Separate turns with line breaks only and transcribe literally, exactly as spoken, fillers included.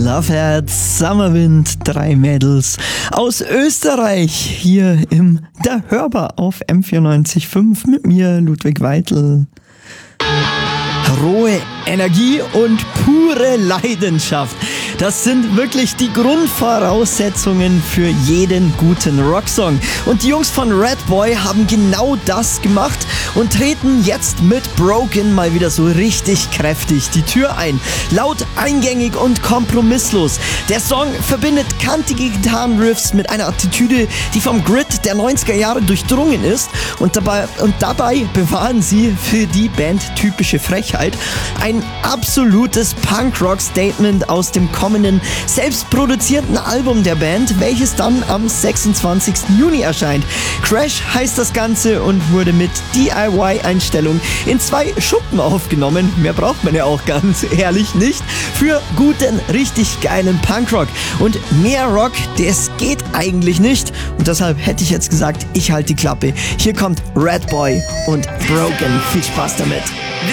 Love Hearts, Summerwind, drei Mädels aus Österreich hier im Der Hörbar auf M vierundneunzig Komma fünf mit mir, Ludwig Weitl. Rohe Energie und pure Leidenschaft. Das sind wirklich die Grundvoraussetzungen für jeden guten Rocksong. Und die Jungs von Ratboy haben genau das gemacht und treten jetzt mit Broken mal wieder so richtig kräftig die Tür ein. Laut, eingängig und kompromisslos. Der Song verbindet kantige Gitarrenriffs mit einer Attitüde, die vom Grit der neunziger Jahre durchdrungen ist. Und dabei, und dabei bewahren sie für die Band typische Frechheit ein absolutes Punkrock-Statement aus dem kommenden, selbstproduzierten Album der Band, welches dann am sechsundzwanzigsten Juni erscheint. Crash heißt das Ganze und wurde mit D I Y-Einstellung in zwei Schuppen aufgenommen. Mehr braucht man ja auch ganz ehrlich nicht. Für guten, richtig geilen Punkrock. Und mehr Rock, das geht eigentlich nicht. Und deshalb hätte ich jetzt gesagt, ich halte die Klappe. Hier kommt Ratboy und Broken. Viel Spaß damit.